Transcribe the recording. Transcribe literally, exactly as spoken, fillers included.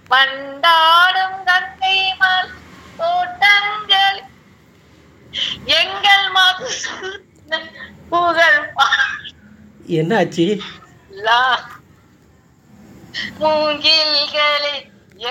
வண்டாடும் கங்கை மல் தோட்டங்கள் எங்கள் மதுசூதனன் புகழ் என்னாச்சு? பாடலா மூங்கில்களை